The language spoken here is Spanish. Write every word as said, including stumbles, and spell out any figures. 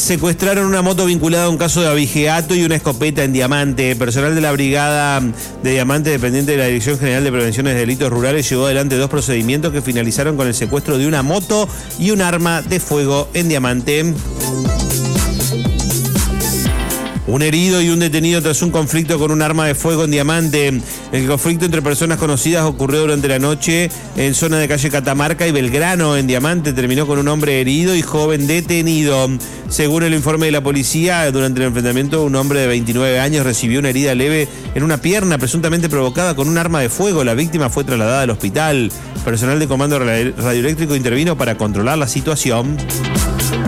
Secuestraron una moto vinculada a un caso de abigeato y una escopeta en Diamante. Personal de la Brigada de Diamante, dependiente de la Dirección General de Prevención de Delitos Rurales, llevó adelante dos procedimientos que finalizaron con el secuestro de una moto y un arma de fuego en Diamante. Un herido y un detenido tras un conflicto con un arma de fuego en Diamante. El conflicto entre personas conocidas ocurrió durante la noche en zona de calle Catamarca y Belgrano, en Diamante. Terminó con un hombre herido y joven detenido. Según el informe de la policía, durante el enfrentamiento, un hombre de veintinueve años recibió una herida leve en una pierna, presuntamente provocada con un arma de fuego. La víctima fue trasladada al hospital. Personal de comando radioeléctrico intervino para controlar la situación.